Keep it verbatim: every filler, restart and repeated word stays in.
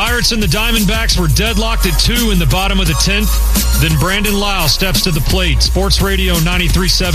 Pirates and the Diamondbacks were deadlocked at two in the bottom of the tenth. Then Brandon Lyle steps to the plate. Sports Radio ninety-three point seven.